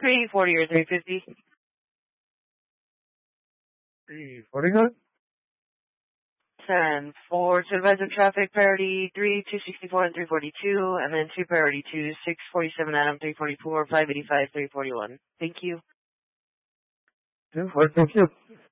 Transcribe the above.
340 or 350? 340 10 4 to advise of traffic, priority 3, 264 and 342, and then 2 priority 2, 647 Adam 344, 585, 341. Thank you. Yeah, well, thank you.